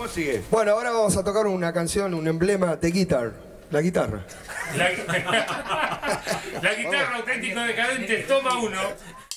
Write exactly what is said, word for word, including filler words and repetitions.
¿Cómo sigue? Bueno, ahora vamos a tocar una canción, un emblema de guitar. La guitarra. La, la guitarra auténtico decadente, toma uno.